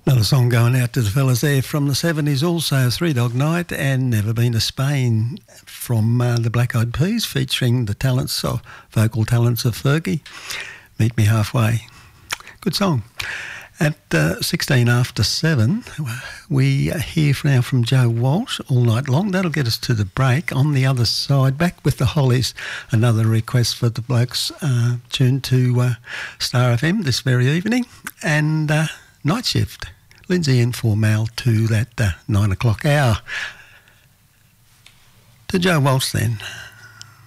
Another song going out to the fellas there from the 70s also, Three Dog Night and Never Been to Spain from the Black Eyed Peas, featuring the vocal talents of Fergie. Meet Me Halfway. Good song. At 16 after 7, we hear now from Joe Walsh all night long. That'll get us to the break. On the other side, back with the Hollies, another request for the blokes tuned to Star FM this very evening. And Night Shift, Lindsay in for Mal to that 9 o'clock hour. To Joe Walsh then.